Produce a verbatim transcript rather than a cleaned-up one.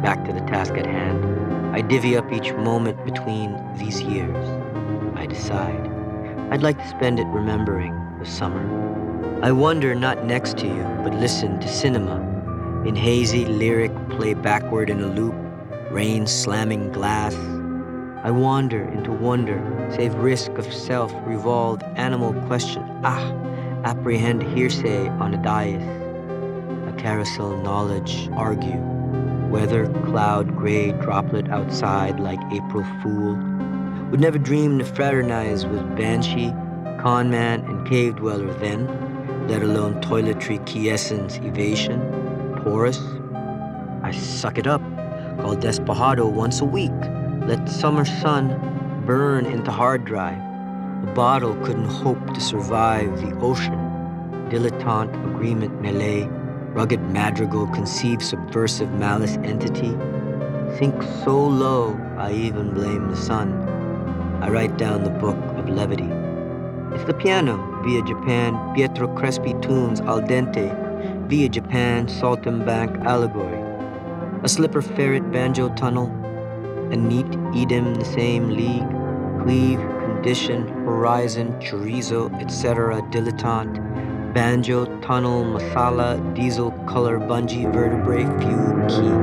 back to the task at hand. I divvy up each moment between these years. I decide. I'd like to spend it remembering the summer. I wonder not next to you, but listen to cinema. In hazy lyric, play backward in a loop, rain slamming glass. I wander into wonder, save risk of self, revolve animal question. Ah, apprehend hearsay on a dais. A carousel knowledge, argue. Weather, cloud, gray, droplet outside like April Fool. Would never dream to fraternize with Banshee, conman, and cave dweller then, let alone toiletry quiescence evasion, porous. I suck it up, call Despacito once a week, let summer sun burn into hard drive. A bottle couldn't hope to survive the ocean. Dilettante agreement melee, rugged madrigal conceive subversive malice entity. Sink so low, I even blame the sun. I write down the book of levity. It's the piano, via Japan, Pietro Crespi tunes al dente, via Japan, Saltimbank allegory. A slipper ferret banjo tunnel, a neat Edom the same league, cleave, condition, horizon, chorizo, et cetera, dilettante, banjo, tunnel, masala, diesel, color, bungee, vertebrae, fugue, key.